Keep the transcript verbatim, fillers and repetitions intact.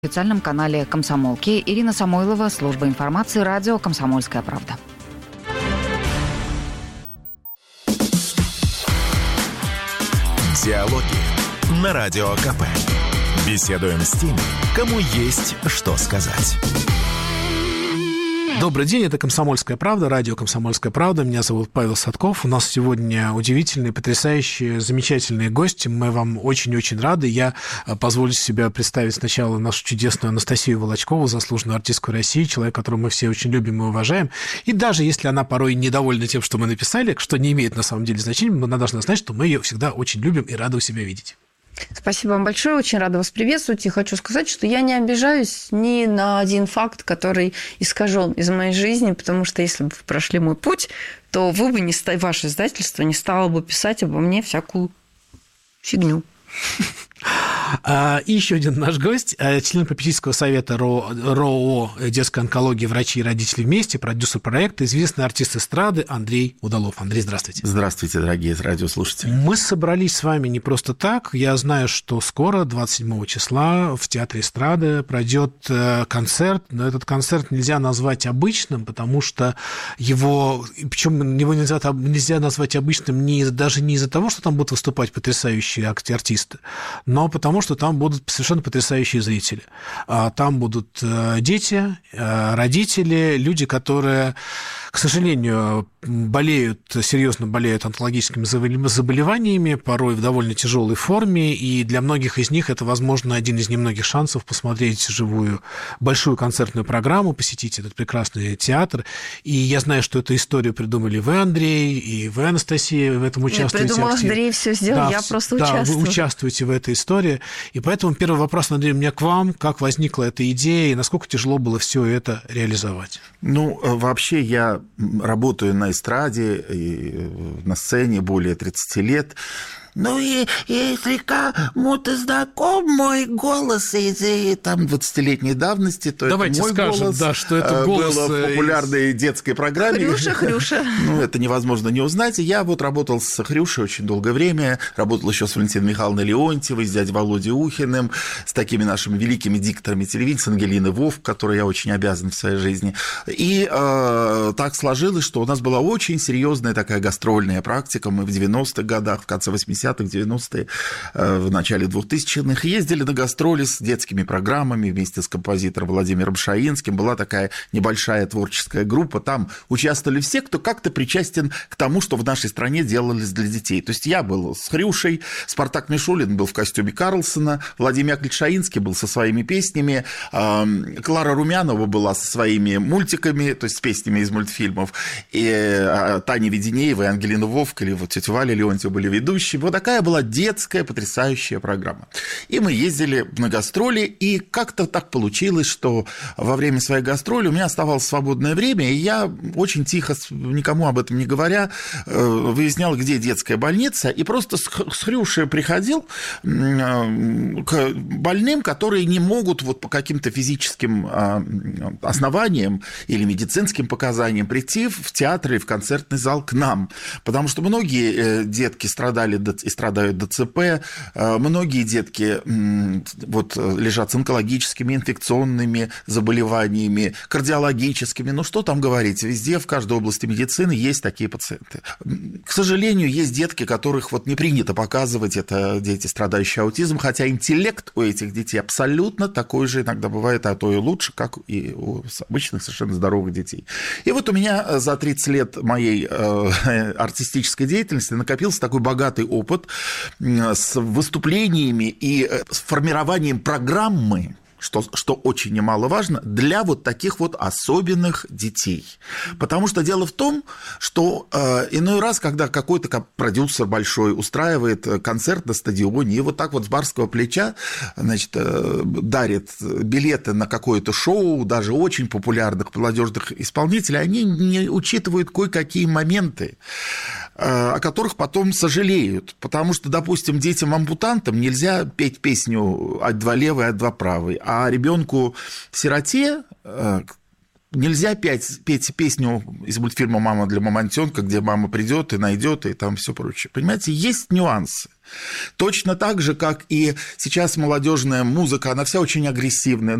В официальном канале «Комсомолки» Ирина Самойлова, служба информации, радио «Комсомольская правда». Диалоги на Радио КП. Беседуем с теми, кому есть что сказать. Добрый день, это «Комсомольская правда», радио «Комсомольская правда». Меня зовут Павел Садков. У нас сегодня удивительные, потрясающие, замечательные гости. Мы вам очень-очень рады. Я позволю себе представить сначала нашу чудесную Анастасию Волочкову, заслуженную артистку России, человек, которого мы все очень любим и уважаем. И даже если она порой недовольна тем, что мы написали, что не имеет на самом деле значения, она должна знать, что мы ее всегда очень любим и рады у себя видеть. Спасибо вам большое, очень рада вас приветствовать. И хочу сказать, что я не обижаюсь ни на один факт, который искажен из моей жизни, потому что если бы вы прошли мой путь, то вы бы не ста... ваше издательство не стало бы писать обо мне всякую фигню. И еще один наш гость, член попечительского совета РОО «Детская онкология. Врачи и родители вместе», продюсер проекта, известный артист эстрады Андрей Удалов. Андрей, здравствуйте. Здравствуйте, дорогие радиослушатели. Мы собрались с вами не просто так. Я знаю, что скоро, двадцать седьмого числа, в Театре эстрады пройдет концерт, но этот концерт нельзя назвать обычным, потому что его, причем его нельзя, нельзя назвать обычным не, даже не из-за того, что там будут выступать потрясающие артисты, но потому что там будут совершенно потрясающие зрители. Там будут дети, родители, люди, которые, к сожалению, болеют, серьезно болеют онкологическими заболеваниями, порой в довольно тяжелой форме, и для многих из них это, возможно, один из немногих шансов посмотреть живую большую концертную программу, посетить этот прекрасный театр. И я знаю, что эту историю придумали вы, Андрей, и вы, Анастасия, в этом участвуете. Я придумала, Андрей все сделал, да, я просто да, участвую. Да, вы участвуете в этой истории. И поэтому первый вопрос, Андрей, у меня к вам. Как возникла эта идея и насколько тяжело было все это реализовать? Ну, вообще я работаю на эстраде и на сцене более тридцати лет. Ну и если кому-то знаком мой голос из там двадцатилетней давности, то давайте это мой скажем, голос, да, что это голос было в популярной из... детской программе. Хрюша, Хрюша. Ну, это невозможно не узнать. Я вот работал с Хрюшей очень долгое время, работал еще с Валентиной Михайловной Леонтьевой, с дядей Володей Ухиным, с такими нашими великими дикторами телевидения, с Ангелиной Вовк, которой я очень обязан в своей жизни. И э, так сложилось, что у нас была очень серьезная такая гастрольная практика. Мы в девяностых годах, в конце восьмидесятых, девяностые, в начале двухтысячных ездили на гастроли с детскими программами вместе с композитором Владимиром Шаинским. Была такая небольшая творческая группа. Там участвовали все, кто как-то причастен к тому, что в нашей стране делалось для детей. То есть я был с Хрюшей, Спартак Мишулин был в костюме Карлсона, Владимир Яковлевич Шаинский был со своими песнями, Клара Румянова была со своими мультиками, то есть с песнями из мультфильмов, и Таня Веденеева и Ангелина Вовк, или вот тетя Валя Леонтьева были ведущие. Вот такая была детская потрясающая программа. И мы ездили на гастроли, и как-то так получилось, что во время своей гастроли у меня оставалось свободное время, и я очень тихо, никому об этом не говоря, выяснял, где детская больница, и просто с Хрюшей приходил к больным, которые не могут вот по каким-то физическим основаниям или медицинским показаниям прийти в театр и в концертный зал к нам, потому что многие детки страдали и страдают ДЦП, многие детки вот, лежат с онкологическими, инфекционными заболеваниями, кардиологическими, ну что там говорить, везде, в каждой области медицины есть такие пациенты. К сожалению, есть детки, которых вот не принято показывать, это дети, страдающие аутизмом, хотя интеллект у этих детей абсолютно такой же иногда бывает, а то и лучше, как и у обычных совершенно здоровых детей. И вот у меня за тридцать лет моей артистической деятельности накопился такой богатый опыт с выступлениями и с формированием программы, что, что очень немаловажно, для вот таких вот особенных детей. Потому что дело в том, что э, иной раз, когда какой-то продюсер большой устраивает концерт на стадионе, и вот так вот с барского плеча, значит, э, дарит билеты на какое-то шоу, даже очень популярных молодежных исполнителей, они не учитывают кое-какие моменты, о которых потом сожалеют. Потому что, допустим, детям-ампутантам нельзя петь песню «Ать два левый, ать два правый», а ребенку-сироте Нельзя петь, петь песню из мультфильма «Мама для мамонтенка», где мама придет и найдет, и там все прочее. Понимаете, есть нюансы. Точно так же, как и сейчас молодежная музыка, она вся очень агрессивная.